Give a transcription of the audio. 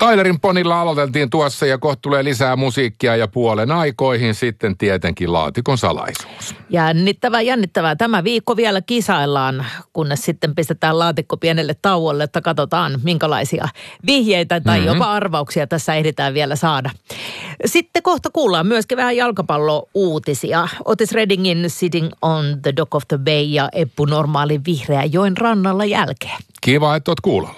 Tylerin Ponilla aloiteltiin tuossa ja kohta tulee lisää musiikkia ja puolen aikoihin sitten tietenkin laatikon salaisuus. Jännittävää. Tämä viikko vielä kisaillaan, kunnes sitten pistetään laatikko pienelle tauolle, että katsotaan minkälaisia vihjeitä tai jopa arvauksia tässä ehditään vielä saada. Sitten kohta kuullaan myöskin vähän jalkapallo-uutisia. Otis Reddingin Sitting on the Dock of the Bay ja Eppu Normaalin Vihreän joen rannalla jälkeen. Kiva, että oot kuulolla.